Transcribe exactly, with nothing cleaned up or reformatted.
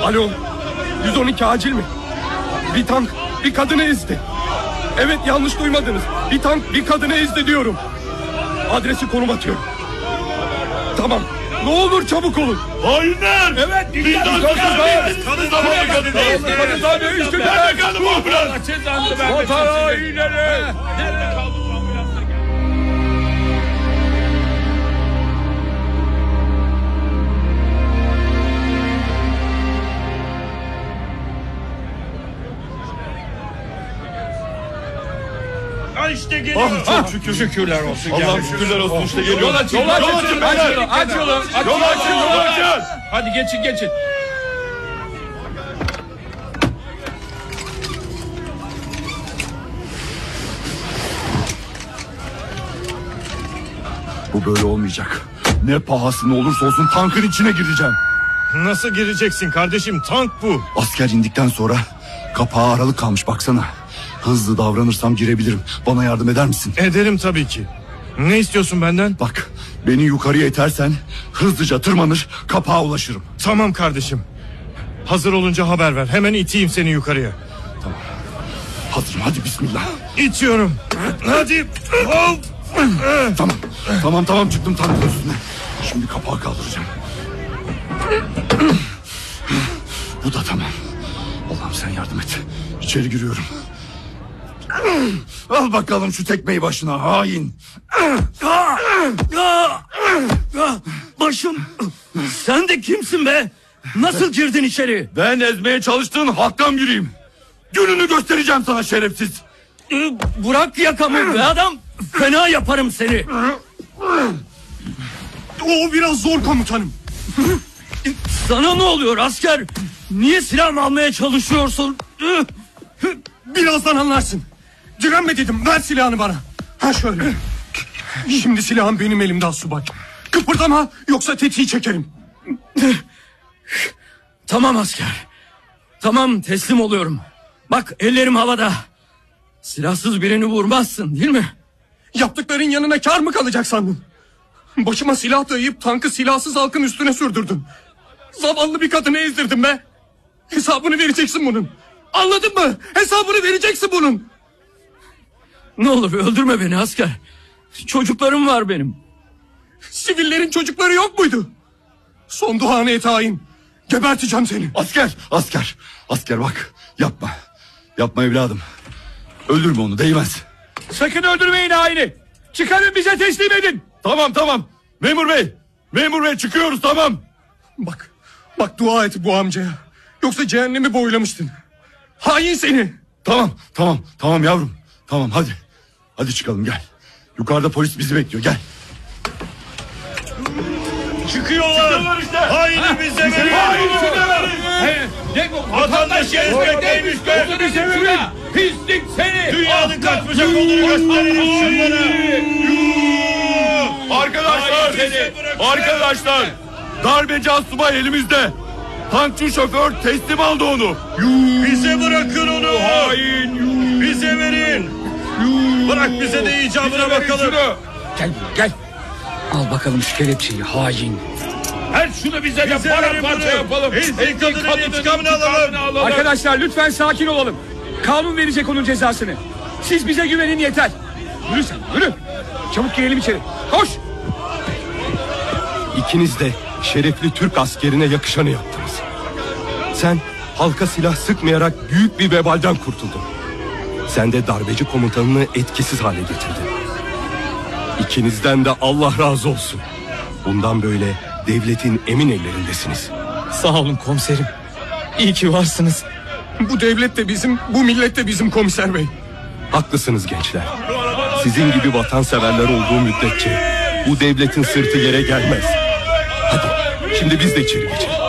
Alo, yüz on iki acil mi? Bir tank bir kadını ezdi. Evet, yanlış duymadınız. Bir tank bir kadını ezdi diyorum. Adresi konum atıyorum. Tamam, ne olur çabuk olun. Hainler! Evet, bir tank geldi. Kadın da bir kadın ezdi. Kadın da bir üstü. Nerede kaldı bu ambulans? Vatan hainleri! Nerede kaldı bu ambulanslar? İşte geliyor. Ah, çok şükür. Şükürler olsun. Allah'ım şükürler olsun, işte geliyor. Yol açın, yol açın, açın, açın, aç yolu, aç Yol açın, yol açın. Hadi geçin, geçin. Bu böyle olmayacak. Ne pahasına olursa olsun tankın içine gireceğim. Nasıl gireceksin kardeşim? Tank bu. Asker indikten sonra kapağı aralık kalmış, baksana. Hızlı davranırsam girebilirim. Bana yardım eder misin? Ederim tabii ki. Ne istiyorsun benden? Bak, beni yukarıya itersen hızlıca tırmanır, kapağa ulaşırım. Tamam kardeşim. Hazır olunca haber ver. Hemen iteyim seni yukarıya. Tamam. Hazırım, hadi bismillah. İtiyorum. Hadi. Hop. Tamam. Tamam tamam çıktım tankın üstüne. Şimdi kapağı kaldıracağım. Bu da tamam. Allah'ım sen yardım et. İçeri giriyorum. Al bakalım şu tekmeyi başına hain. Başım. Sen de kimsin be? Nasıl girdin içeri? Ben ezmeye çalıştığın halktan biriyim. Gününü göstereceğim sana şerefsiz. Bırak yakamı be adam. Fena yaparım seni. O biraz zor komutanım. Sana ne oluyor asker? Niye silah almaya çalışıyorsun? Birazdan anlarsın. Direnme dedim, ver silahını bana. Ha şöyle. Şimdi silahım benim elimde asubay. Kıpırdama, yoksa tetiği çekerim. Tamam asker. Tamam, teslim oluyorum. Bak, ellerim havada. Silahsız birini vurmazsın değil mi? Yaptıkların yanına kar mı kalacak sandın? Başıma silah dayayıp tankı silahsız halkın üstüne sürdürdün. Zavallı bir kadını ezdirdin be. Hesabını vereceksin bunun. Anladın mı? Hesabını vereceksin bunun. Ne olur öldürme beni asker. Çocuklarım var benim. Sivillerin çocukları yok muydu? Son duanı et hain. Geberteceğim seni. Asker, asker, asker bak. Yapma, yapma evladım. Öldürme onu, değmez. Sakın öldürmeyin haini. Çıkarın, bize teslim edin. Tamam tamam. Memur bey, memur bey çıkıyoruz, tamam. Bak, bak dua et bu amcaya. Yoksa cehennemi boylamıştın. Hain seni. Tamam, tamam, tamam yavrum. Tamam hadi. Hadi çıkalım, gel. Yukarıda polis bizi bekliyor, gel. Çıkıyorlar. Çıkıyorlar işte. Haini bize verin. Haini bize verin. Vatandaşı ezmekteymiş bize verin. Pislik seni. Dünyanın kaçmayacak olduğunu gösterelim şunlara. Arkadaşlar, arkadaşlar. Darbeci asubay elimizde. Tankçı şoför teslim aldı onu. Bize bırakın onu. Hain. Bize verin. Bırak bize de icabına bakalım. Gel gel. Al bakalım şu kelepçeyi hain. Her şunu bize de paramparça yapalım. Ezdik kadının intikamını alalım. Arkadaşlar lütfen sakin olalım. Kanun verecek onun cezasını. Siz bize güvenin yeter. Yürü sen, yürü. Çabuk girelim içeri. Koş. İkiniz de şerefli Türk askerine yakışanı yaptınız. Sen halka silah sıkmayarak büyük bir vebalden kurtuldun. Sen de darbeci komutanını etkisiz hale getirdin. İkinizden de Allah razı olsun. Bundan böyle devletin emin ellerindesiniz. Sağ olun komiserim. İyi ki varsınız. Bu devlet de bizim, bu millet de bizim komiser bey. Haklısınız gençler. Sizin gibi vatanseverler olduğu müddetçe bu devletin sırtı yere gelmez. Hadi şimdi biz de içeri geçelim.